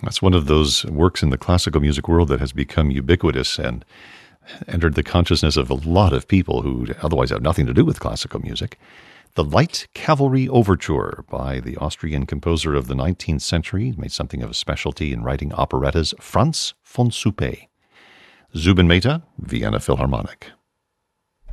That's one of those works in the classical music world that has become ubiquitous and entered the consciousness of a lot of people who otherwise have nothing to do with classical music. The Light Cavalry Overture by the Austrian composer of the 19th century, made something of a specialty in writing operettas, Franz von Suppé. Zubin Mehta, Vienna Philharmonic.